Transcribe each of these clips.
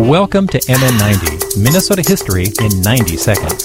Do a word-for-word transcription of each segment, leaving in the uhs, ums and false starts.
Welcome to M N ninety, Minnesota history in ninety seconds.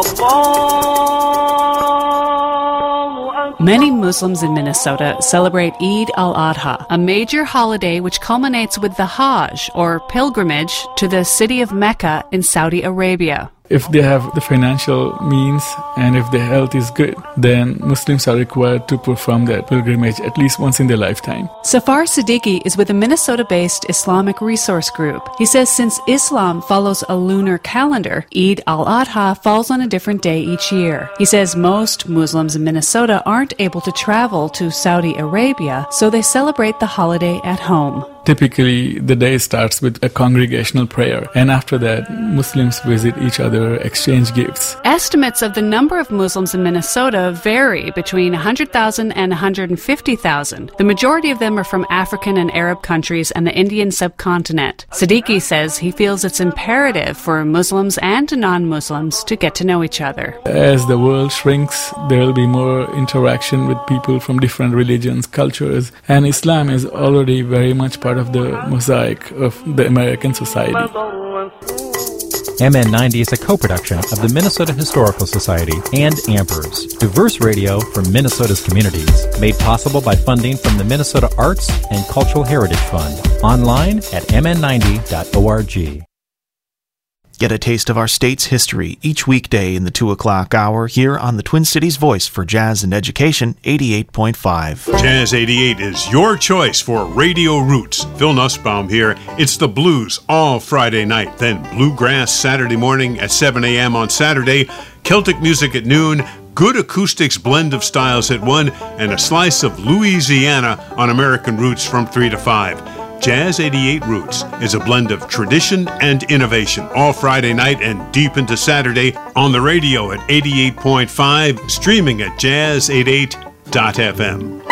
Many Muslims in Minnesota celebrate Eid al-Adha, a major holiday which culminates with the Hajj, or pilgrimage, to the city of Mecca in Saudi Arabia. If they have the financial means and if their health is good, then Muslims are required to perform that pilgrimage at least once in their lifetime. Safar Siddiqui is with a Minnesota-based Islamic resource group. He says since Islam follows a lunar calendar, Eid al-Adha falls on a different day each year. He says most Muslims in Minnesota aren't able to travel to Saudi Arabia, so they celebrate the holiday at home. Typically, the day starts with a congregational prayer, and after that, Muslims visit each other, exchange gifts. Estimates of the number of Muslims in Minnesota vary between one hundred thousand and one hundred fifty thousand. The majority of them are from African and Arab countries and the Indian subcontinent. Siddiqui says he feels it's imperative for Muslims and non-Muslims to get to know each other. As the world shrinks, there will be more interaction with people from different religions, cultures, and Islam is already very much part of the mosaic of the American society. M N ninety is a co-production of the Minnesota Historical Society and Ampers, diverse radio from Minnesota's communities, made possible by funding from the Minnesota Arts and Cultural Heritage Fund. Online at m n ninety dot org. Get a taste of our state's history each weekday in the two o'clock hour here on the Twin Cities Voice for Jazz and Education, eighty-eight point five. Jazz eighty-eight is your choice for Radio Roots. Phil Nussbaum here. It's the blues all Friday night, then bluegrass Saturday morning at seven a.m. on Saturday, Celtic music at noon, good acoustics blend of styles at one, and a slice of Louisiana on American Roots from three to five. Jazz eighty-eight Roots is a blend of tradition and innovation all Friday night and deep into Saturday on the radio at eighty-eight point five, streaming at jazz eighty-eight dot f m.